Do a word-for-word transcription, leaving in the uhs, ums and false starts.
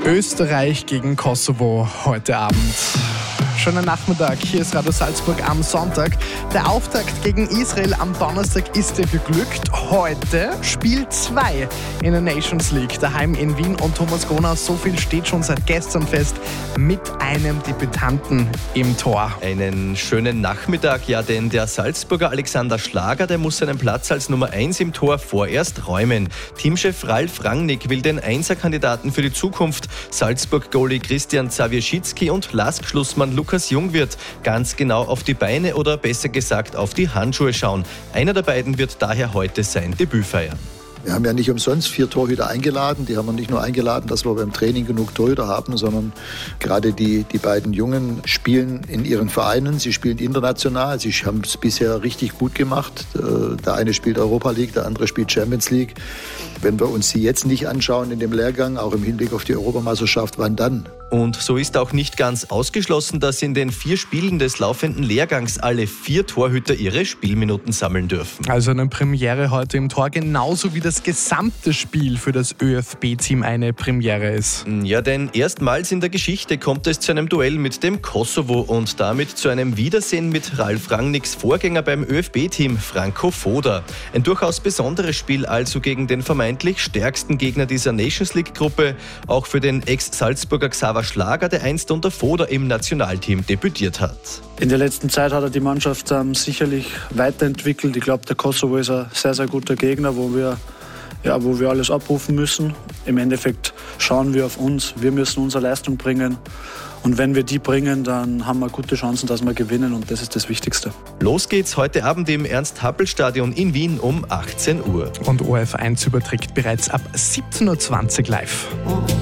Österreich gegen Kosovo heute Abend. Schönen Nachmittag, hier ist Radio Salzburg am Sonntag. Der Auftakt gegen Israel am Donnerstag ist dir geglückt. Heute Spiel zwei in der Nations League, daheim in Wien. Und Thomas Goner, so viel steht schon seit gestern fest, mit einem Debütanten im Tor. Einen schönen Nachmittag, ja, denn der Salzburger Alexander Schlager, der muss seinen Platz als Nummer eins im Tor vorerst räumen. Teamchef Ralf Rangnick will den Einser-Kandidaten für die Zukunft, Salzburg-Goalie Christian Zawierczycki und Lask-Schlussmann Lukas Jungwirth, ganz genau auf die Beine oder besser gesagt auf die Handschuhe schauen. Einer der beiden wird daher heute sein Debüt feiern. Wir haben ja nicht umsonst vier Torhüter eingeladen. Die haben wir nicht nur eingeladen, dass wir beim Training genug Torhüter haben, sondern gerade die, die beiden Jungen spielen in ihren Vereinen. Sie spielen international. Sie haben es bisher richtig gut gemacht. Der eine spielt Europa League, der andere spielt Champions League. Wenn wir uns sie jetzt nicht anschauen in dem Lehrgang, auch im Hinblick auf die Europameisterschaft, wann dann? Und so ist auch nicht ganz ausgeschlossen, dass in den vier Spielen des laufenden Lehrgangs alle vier Torhüter ihre Spielminuten sammeln dürfen. Also eine Premiere heute im Tor, genauso wie das gesamte Spiel für das ÖFB-Team eine Premiere ist. Ja, denn erstmals in der Geschichte kommt es zu einem Duell mit dem Kosovo und damit zu einem Wiedersehen mit Ralf Rangnicks Vorgänger beim ÖFB-Team, Franco Foda. Ein durchaus besonderes Spiel also gegen den vermeintlich stärksten Gegner dieser Nations League-Gruppe, auch für den Ex-Salzburger Xaver Schlager, der einst unter Foda im Nationalteam debütiert hat. In der letzten Zeit hat er die Mannschaft ähm, sicherlich weiterentwickelt. Ich glaube, der Kosovo ist ein sehr, sehr guter Gegner, wo wir, ja, wo wir alles abrufen müssen. Im Endeffekt schauen wir auf uns. Wir müssen unsere Leistung bringen. Und wenn wir die bringen, dann haben wir gute Chancen, dass wir gewinnen. Und das ist das Wichtigste. Los geht's heute Abend im Ernst-Happel-Stadion in Wien um achtzehn Uhr. Und O R F eins überträgt bereits ab siebzehn Uhr zwanzig live.